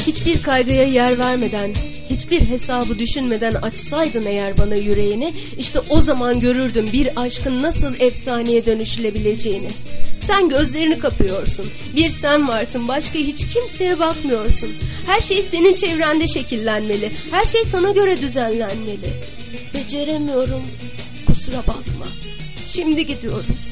Hiçbir kaygıya yer vermeden, hiçbir hesabı düşünmeden açsaydın eğer bana yüreğini, işte o zaman görürdüm bir aşkın nasıl efsaneye dönüşülebileceğini. Sen gözlerini kapıyorsun. Bir sen varsın, başka hiç kimseye bakmıyorsun. Her şey senin çevrende şekillenmeli. Her şey sana göre düzenlenmeli. Beceremiyorum. Kusura bakma. Şimdi gidiyorum.